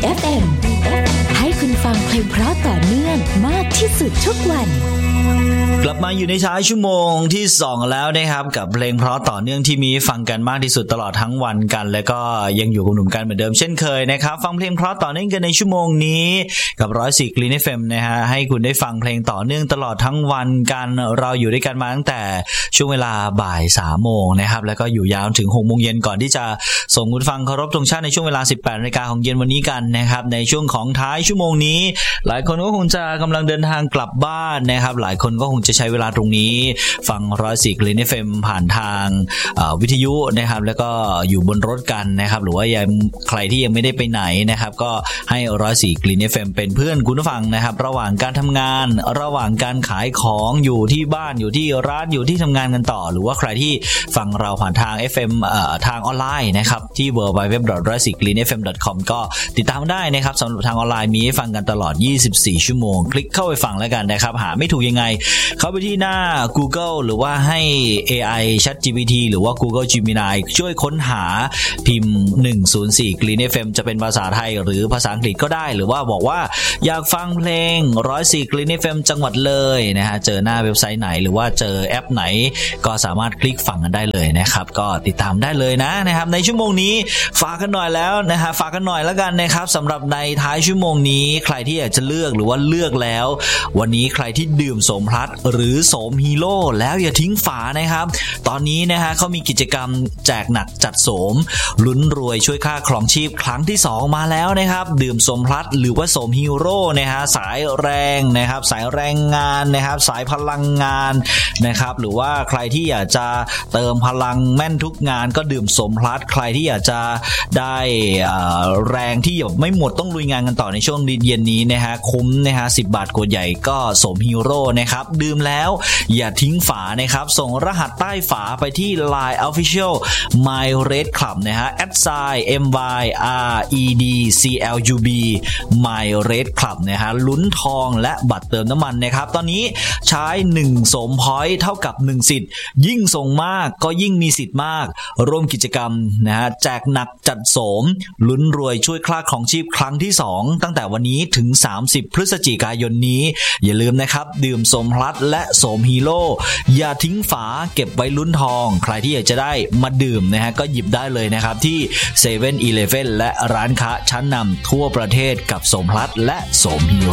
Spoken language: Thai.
FM ให้คุณฟังเพลงเพราะต่อเนื่องมากที่สุดทุกวันกลับมาอยู่ในท้ายชั่วโมงที่2แล้วนะครับกับเพลงเพราะต่อเนื่องที่มีฟังกันมากที่สุดตลอดทั้งวันกันแล้วก็ยังอยู่กับหนุ่มกันเหมือนเดิมเช่นเคยนะครับฟังเพลงเพราะต่อเนื่องกันในชั่วโมงนี้กับ104 Green FM นะฮะให้คุณได้ฟังเพลงต่อเนื่องตลอดทั้งวันกันเราอยู่ด้วยกันมาตั้งแต่ช่วงเวลาบ่าย 3 โมงนะครับแล้วก็อยู่ยาวถึง 6 โมงเย็นก่อนที่จะส่งคุณฟังเคารพธงชาติในช่วงเวลา 18 นาฬิกาของเย็นวันนี้กันนะครับในช่วงของท้ายชั่วโมงนี้หลายคนก็คงจะกำลังเดินทางกลับบ้านนะครับหลายคนก็คงจะใช้เวลาตรงนี้ฟัง104 Green FM ผ่านทางวิทยุนะครับแล้วก็อยู่บนรถกันนะครับหรือว่ายังใครที่ยังไม่ได้ไปไหนนะครับก็ให้104 Green FM เป็นเพื่อนคุณผู้ฟังนะครับระหว่างการทำงานระหว่างการขายของอยู่ที่บ้านอยู่ที่ร้านอยู่ที่ทำงานกันต่อหรือว่าใครที่ฟังเราผ่านทาง FM ทางออนไลน์นะครับที่ www.104greenfm.com ก็ติดตามได้นะครับสำหรับทางออนไลน์มีให้ฟังกันตลอด24ชั่วโมงคลิกเข้าไปฟังแล้วกันนะครับหาไม่ถูกยังไงเข้าไปที่หน้า Google หรือว่าให้ AI ChatGPT หรือว่า Google Gemini ช่วยค้นหาพิมพ์104 Green FM จะเป็นภาษาไทยหรือภาษาอังกฤษก็ได้หรือว่าบอกว่าอยากฟังเพลง104 Green FM จังหวัดเลยนะฮะเจอหน้าเว็บไซต์ไหนหรือว่าเจอแอปไหนก็สามารถคลิกฟังกันได้เลยนะครับก็ติดตามได้เลยนะครับในชั่วโมงนี้ฝากกันหน่อยแล้วนะฮะฝากกันหน่อยแล้วกันนะครับสำหรับในท้ายชั่วโมงนี้ใครที่อยากจะเลือกหรือว่าเลือกแล้ววันนี้ใครที่ดื่มโสมพลัสหรือโสมฮีโร่แล้วอย่าทิ้งฝานะครับตอนนี้นะฮะเขามีกิจกรรมแจกหนักจัดโสมลุ้นรวยช่วยค่าครองชีพครั้งที่2มาแล้วนะครับดื่มโสมพลัสหรือว่าโสมฮีโร่นะฮะสายแรงนะครับสายแรงงานนะครับสายพลังงานนะครับหรือว่าใครที่อยากจะเติมพลังแม่นทุกงานก็ดื่มโสมพลัสใครที่อยากจะได้แรงที่แบบไม่หมดต้องลุยงานกันต่อในช่วงเย็นนี้นะฮะคุ้มนะฮะ10 บาทขวดใหญ่ก็โสมฮีโร่นะครับดื่มแล้วอย่าทิ้งฝานะครับส่งรหัสใต้ฝาไปที่ Line Official My Red Club นะฮะ@myredclub My Red Club นะฮะลุ้นทองและบัตรเติมน้ำมันนะครับตอนนี้ใช้1โสมพอยต์เท่ากับ1สิทธิ์ยิ่งส่งมากก็ยิ่งมีสิทธิ์มากร่วมกิจกรรมนะฮะแจกหนักจัดโสมลุ้นรวยช่วยค่าครองชีพครั้งที่2ตั้งแต่วันนี้ถึง30พฤศจิกายนนี้อย่าลืมนะครับดื่มโสมพลัสและโสมฮีโร่อย่าทิ้งฝาเก็บไว้ลุ้นทองใครที่อยากจะได้มาดื่มนะฮะก็หยิบได้เลยนะครับที่ 7-Eleven และร้านค้าชั้นนำทั่วประเทศกับโสมพลัสและโสมฮีโร่